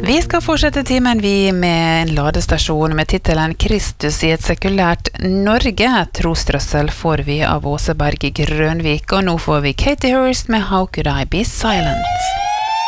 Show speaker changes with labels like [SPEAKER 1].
[SPEAKER 1] Vi skal fortsette timen med en ladestasjon med titelen Kristus i et sekulært Norge. Trostrøssel får vi av Åse Berge Grønvik, og nå får vi Katie Hurst med How Could I Be Silent?